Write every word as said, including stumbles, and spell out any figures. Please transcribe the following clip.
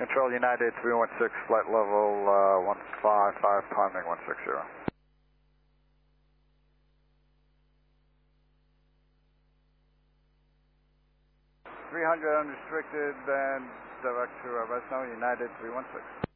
Control United three one six, flight level uh, one five five, climbing one six zero. three hundred unrestricted and direct to Resno, United three one six.